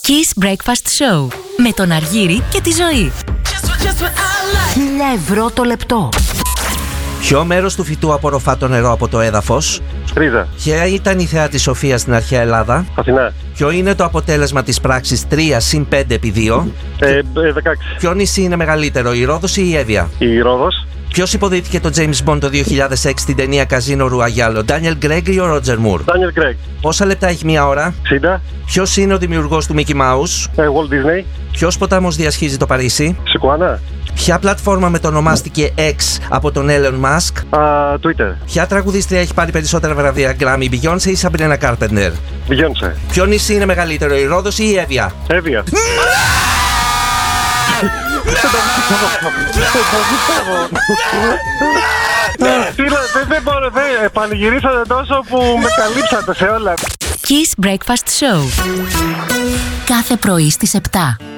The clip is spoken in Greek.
Kiss Breakfast Show με τον Αργύρη και τη Ζωή. 1.000 € το λεπτό. Ποιο μέρος του φυτού απορροφά το νερό από το έδαφος? Ρίζα. Ποια ήταν η Θεά της Σοφίας στην αρχαία Ελλάδα? Αθηνά. Ποιο είναι το αποτέλεσμα της πράξης 3 συν 5 επί 2? 16. Ποιο νησί είναι μεγαλύτερο, η Ρόδος ή η Εύβοια? Η Ρόδος. Ποιος υποδίθηκε το James Bond το 2006 στην ταινία Καζίνο Ρουαγιάλ, ο Ντάνιελ Γκρέγκ ή ο Ρότζερ Μουρ? Ντάνιελ Γκρέγκ. Πόσα λεπτά έχει μία ώρα? 60. Ποιος είναι ο δημιουργός του Mickey Mouse? Walt Disney. Ποιος ποτάμος διασχίζει το Παρίσι? Σικουάνα. Ποια πλατφόρμα μετονομάστηκε X από τον Elon Musk? Twitter. Ποια τραγουδίστρια έχει πάρει περισσότερα βραβεία Grammy, Beyoncé ή Sabrina Carpenter? Beyoncé. Ποιο νησί είναι μεγαλύτερο, η Ρόδος ή η Εύβοια? Εύβοια. Δεν μπορώ, πανηγυρίσατε τόσο που με καλύψατε σε όλα. Kiss Breakfast Show. Κάθε πρωί στις 7.